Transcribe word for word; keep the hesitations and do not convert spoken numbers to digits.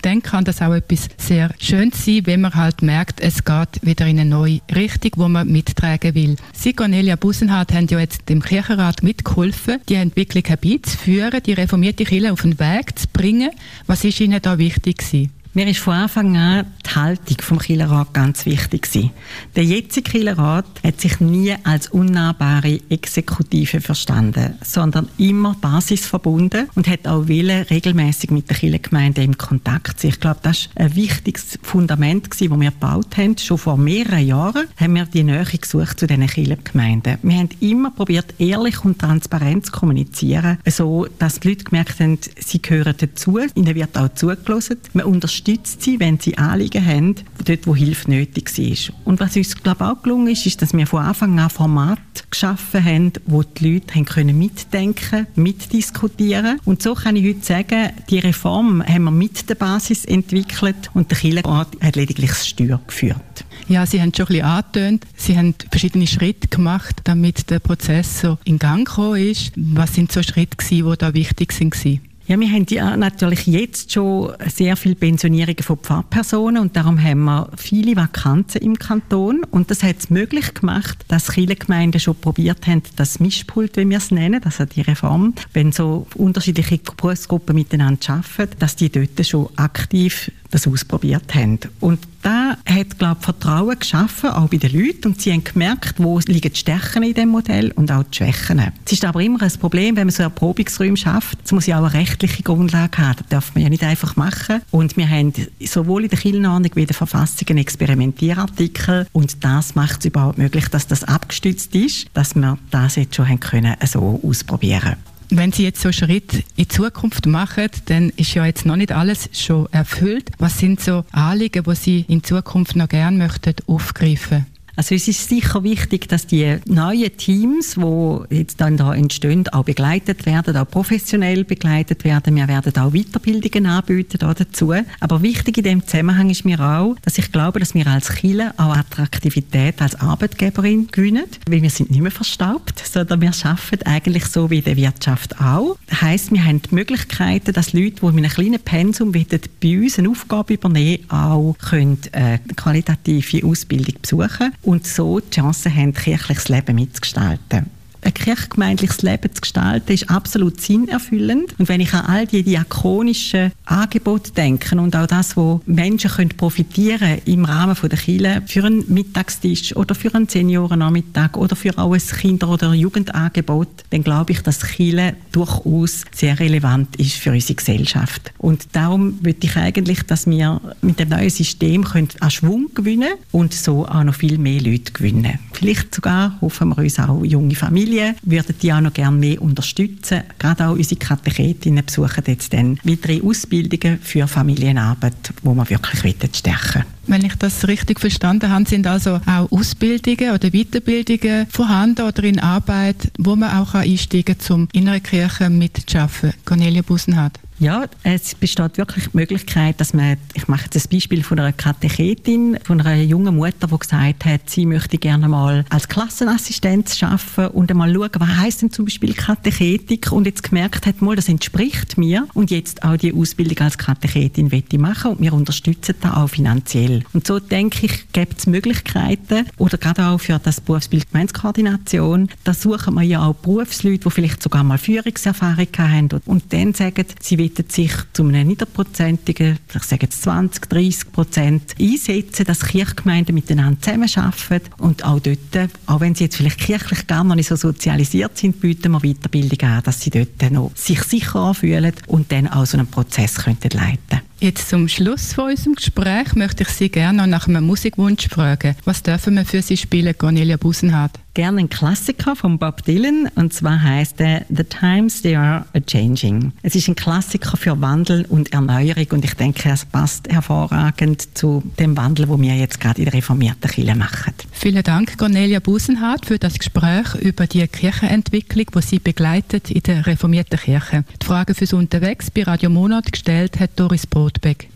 dann kann das auch etwas sehr Schönes sein, wenn man halt merkt, es geht wieder in eine neue Richtung, wo man mittragen will. Sie, Cornelia Busenhardt, haben ja jetzt dem Kirchenrat mitgeholfen, die Entwicklung herbeizuführen, die reformierte Kirche auf den Weg zu bringen. Was ist Ihnen da wichtig gewesen? Mir ist von Anfang an die Haltung vom Kirchenrat ganz wichtig gewesen. Der jetzige Kirchenrat hat sich nie als unnahbare Exekutive verstanden, sondern immer basisverbunden und hat auch wollen, regelmäßig mit der Kirchengemeinde im Kontakt sein. Ich glaube, das ist ein wichtiges Fundament gewesen, das wir gebaut haben. Schon vor mehreren Jahren haben wir die Nähe gesucht zu diesen Kirchengemeinden. Wir haben immer probiert, ehrlich und transparent zu kommunizieren, so dass die Leute gemerkt haben, sie gehören dazu, ihnen wird auch zugelassen. Man unterstützt sie, wenn sie Anliegen haben, dort, wo Hilfe nötig war. Und was uns, glaube ich, auch gelungen ist, ist, dass wir von Anfang an Formate geschaffen haben, wo die Leute haben können mitdenken, mitdiskutieren. Und so kann ich heute sagen, die Reform haben wir mit der Basis entwickelt und der Kirchenrat hat lediglich das Steuer geführt. Ja, Sie haben schon ein bisschen angetönt. Sie haben verschiedene Schritte gemacht, damit der Prozess so in Gang gekommen ist. Was sind so Schritte gewesen, die da wichtig waren? Ja, wir haben ja natürlich jetzt schon sehr viele Pensionierungen von Pfarrpersonen und darum haben wir viele Vakanzen im Kanton und das hat es möglich gemacht, dass Kirchengemeinden schon probiert haben, das Mischpult, wie wir es nennen, also die Reform, wenn so unterschiedliche Berufsgruppen miteinander arbeiten, dass die dort schon aktiv das ausprobiert haben. Und da hat, glaube ich, Vertrauen geschaffen, auch bei den Leuten. Und sie haben gemerkt, wo liegen die Stärken in diesem Modell und auch die Schwächen. Es ist aber immer ein Problem, wenn man so Erprobungsräume schafft. Es muss ja auch eine rechtliche Grundlage haben. Das darf man ja nicht einfach machen. Und wir haben sowohl in der Kirchenordnung wie in der Verfassung einen Experimentierartikel. Und das macht es überhaupt möglich, dass das abgestützt ist, dass wir das jetzt schon haben können, so ausprobieren. Wenn Sie jetzt so einen Schritt in die Zukunft machen, dann ist ja jetzt noch nicht alles schon erfüllt. Was sind so Anliegen, die Sie in Zukunft noch gerne möchten aufgreifen? Also es ist sicher wichtig, dass die neuen Teams, die jetzt dann da entstehen, auch begleitet werden, auch professionell begleitet werden. Wir werden auch Weiterbildungen anbieten da dazu. Aber wichtig in dem Zusammenhang ist mir auch, dass ich glaube, dass wir als Kirche auch Attraktivität als Arbeitgeberin gewinnen, weil wir sind nicht mehr verstaubt, sondern wir arbeiten eigentlich so wie in der Wirtschaft auch. Das heisst, wir haben die Möglichkeiten, dass Leute, die mit einem kleinen Pensum wollen, bei uns eine Aufgabe übernehmen, auch können, äh, eine qualitative Ausbildung besuchen und so die Chance haben, kirchliches Leben mitzugestalten. Ein kirchgemeindliches Leben zu gestalten, ist absolut sinnerfüllend. Und wenn ich an all die diakonischen Angebote denke und auch das, wo Menschen können profitieren im Rahmen der Kirche für einen Mittagstisch oder für einen Seniorennachmittag oder für auch ein Kinder- oder Jugendangebot, dann glaube ich, dass Kirche durchaus sehr relevant ist für unsere Gesellschaft. Und darum würde ich eigentlich, dass wir mit dem neuen System können an Schwung gewinnen und so auch noch viel mehr Leute gewinnen. Vielleicht sogar hoffen wir uns auch junge Familien, würden die auch noch gerne mehr unterstützen. Gerade auch unsere Katechetinnen besuchen jetzt dann weitere Ausbildungen für Familienarbeit, wo wir wirklich stärken wollen. Wenn ich das richtig verstanden habe, sind also auch Ausbildungen oder Weiterbildungen vorhanden oder in Arbeit, wo man auch einsteigen kann, um in einer Kirche mitzuarbeiten. Cornelia Busenhardt. Ja, es besteht wirklich die Möglichkeit, dass man, ich mache jetzt ein Beispiel von einer Katechetin, von einer jungen Mutter, die gesagt hat, sie möchte gerne mal als Klassenassistenz arbeiten und einmal schauen, was heisst denn zum Beispiel Katechetik, und jetzt gemerkt hat, mal, das entspricht mir und jetzt auch die Ausbildung als Katechetin möchte ich machen und wir unterstützen das auch finanziell. Und so denke ich, gibt es Möglichkeiten, oder gerade auch für das Berufsbild Gemeindekoordination, da suchen wir ja auch Berufsleute, die vielleicht sogar mal Führungserfahrung haben und dann sagen, sie wollen sich zu einem niederprozentigen, ich sage jetzt zwanzig, dreissig Prozent einsetzen, dass Kirchgemeinden miteinander zusammenarbeiten und auch dort, auch wenn sie jetzt vielleicht kirchlich gar noch nicht so sozialisiert sind, bieten wir Weiterbildung an, dass sie dort noch sich sicherer fühlen und dann auch so einen Prozess könnten leiten. Jetzt zum Schluss von unserem Gespräch möchte ich Sie gerne noch nach einem Musikwunsch fragen. Was dürfen wir für Sie spielen, Cornelia Busenhardt? Gerne einen Klassiker von Bob Dylan, und zwar heisst er «The Times They Are A-Changing». Es ist ein Klassiker für Wandel und Erneuerung und ich denke, es passt hervorragend zu dem Wandel, den wir jetzt gerade in der reformierten Kirche machen. Vielen Dank, Cornelia Busenhardt, für das Gespräch über die Kirchenentwicklung, die Sie begleitet in der reformierten Kirche. Die Frage fürs Unterwegs bei Radio Monat gestellt hat Doris Brotbeck.